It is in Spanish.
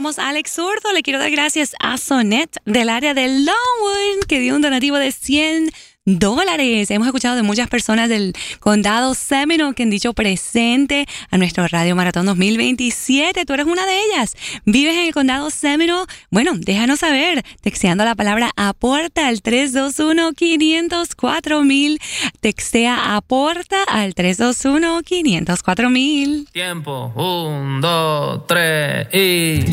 saludamos a Alex Zurdo. Le quiero dar gracias a Sonet del área de Longwood, que dio un donativo de $100. Hemos escuchado de muchas personas del condado Seminole que han dicho presente a nuestro Radio Maratón 2027. Tú eres una de ellas. ¿Vives en el condado Seminole? Bueno, déjanos saber, texteando la palabra aporta al 321-504,000. Textea aporta al 321-504,000. Tiempo, 1, 2, 3 y...